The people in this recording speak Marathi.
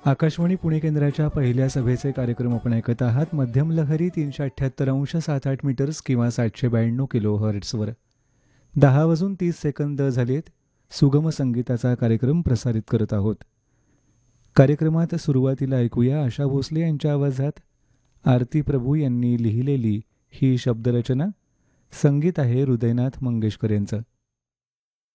आकाशवाणी पुणे केंद्राच्या पहिल्या सभेचे कार्यक्रम आपण ऐकत आहात. मध्यम लहरी 378.78 मीटर्स किंवा 792 किलो हर्ट्सवर. 10:30 झालेत. सुगम संगीताचा कार्यक्रम प्रसारित करत आहोत. कार्यक्रमात सुरुवातीला ऐकूया आशा भोसले यांच्या आवाजात आरती प्रभू यांनी लिहिलेली ही शब्दरचना. संगीत आहे हृदयनाथ मंगेशकर यांचं.